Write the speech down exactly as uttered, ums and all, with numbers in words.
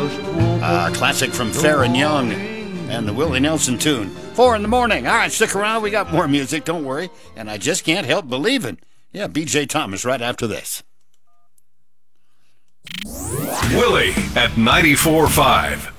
Uh, classic from Fair and Young and the Willie Nelson tune. Four in the morning. All right, stick around. We got more music. Don't worry. And I just can't help believing. Yeah, B J Thomas right after this. Willie at ninety-four point five.